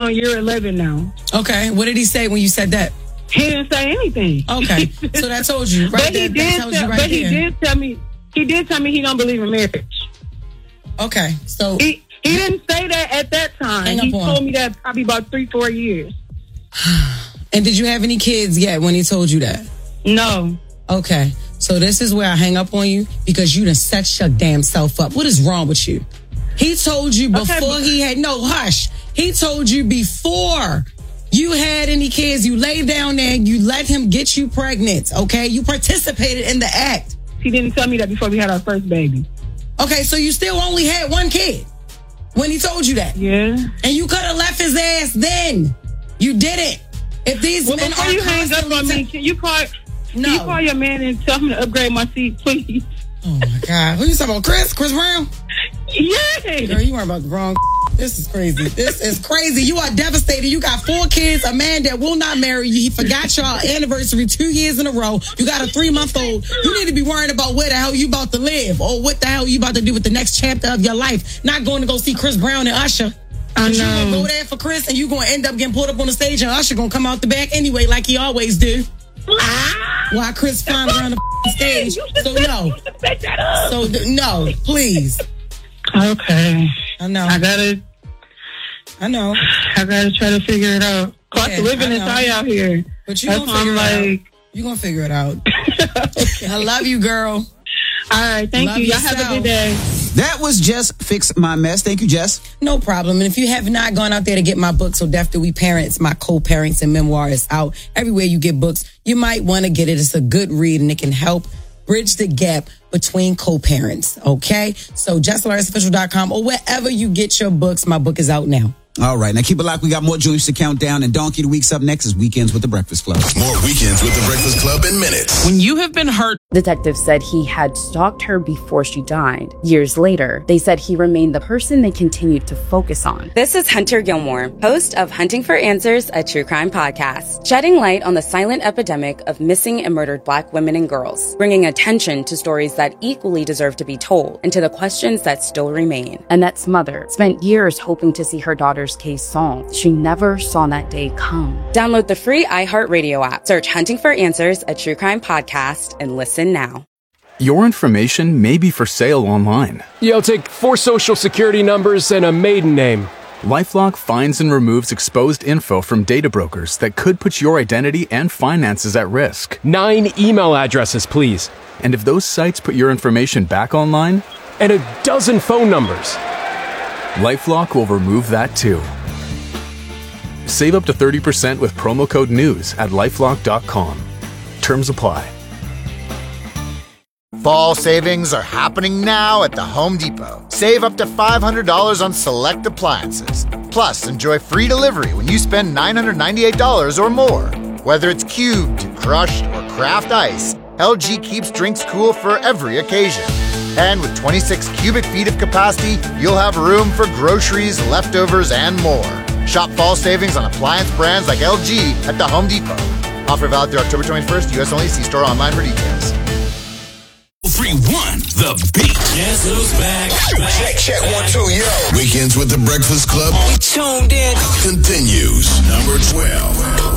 on year 11 now. Okay. What did he say when you said that? He didn't say anything. Okay. So that told you, right? But he did tell me he don't believe in marriage. Okay. So he didn't say that at that time. He told me that probably about 3-4 years. And did you have any kids yet when he told you that? No. Okay. So this is where I hang up on you because you done set your damn self up. What is wrong with you? He told you before He told you before you had any kids, you laid down there and you let him get you pregnant, okay? You participated in the act. He didn't tell me that before we had our first baby. Okay, so you still only had one kid when he told you that? Yeah. And you could have left his ass then. You didn't. If these men before you hang up on me, can you call your man and tell him to upgrade my seat, please? Oh, my God. Who you talking about, Chris? Chris Brown? Yeah. Girl, you weren't about the wrong. This is crazy. This is crazy. You are devastated. You got 4 kids, a man that will not marry you. He forgot your anniversary 2 years in a row. You got a 3-month-old. You need to be worrying about where the hell you about to live or what the hell you about to do with the next chapter of your life. Not going to go see Chris Brown and Usher. I know. You gonna go there for Chris and you gonna end up getting pulled up on the stage and Usher gonna come out the back anyway like he always do. While Chris flying around the stage. So no. So no, please. Okay. I know. I gotta try to figure it out. Cost of living is high out here. But you gonna figure it out. You gonna figure it out. Okay. I love you, girl. All right, thank you. Y'all have a good day. That was Jess Fix My Mess. Thank you, Jess. No problem. And if you have not gone out there to get my book, So Deaf That We Parents, my co-parents and memoir is out everywhere you get books. You might want to get it. It's a good read and it can help bridge the gap between co-parents. Okay? So JessLarisOfficial.com or wherever you get your books. My book is out now. All right. Now keep it locked. We got more joints to count down. And Donkey of the Week's up next is Weekends with the Breakfast Club. More Weekends with the Breakfast Club in minutes. When you have been hurt. Detectives said he had stalked her before she died. Years later, they said he remained the person they continued to focus on. This is Hunter Gilmore, host of Hunting for Answers, a true crime podcast, shedding light on the silent epidemic of missing and murdered Black women and girls, bringing attention to stories that equally deserve to be told and to the questions that still remain. Annette's mother spent years hoping to see her daughter's case solved. She never saw that day come. Download the free iHeartRadio app, search Hunting for Answers, a true crime podcast, and listen now. Your information may be for sale online. Yeah, I'll take 4 social security numbers and a maiden name. LifeLock finds and removes exposed info from data brokers that could put your identity and finances at risk. 9 email addresses, please. And if those sites put your information back online? And a dozen phone numbers. LifeLock will remove that too. Save up to 30% with promo code NEWS at LifeLock.com. Terms apply. Fall savings are happening now at the Home Depot. Save up to $500 on select appliances. Plus, enjoy free delivery when you spend $998 or more. Whether it's cubed, crushed, or craft ice, LG keeps drinks cool for every occasion. And with 26 cubic feet of capacity, you'll have room for groceries, leftovers, and more. Shop fall savings on appliance brands like LG at the Home Depot. Offer valid through October 21st, U.S. only. See store online for details. 3-1, The Beat. Yes, who's back? Check 1, 2, yo. Weekends with the Breakfast Club. We tuned in. Continues. Number 12.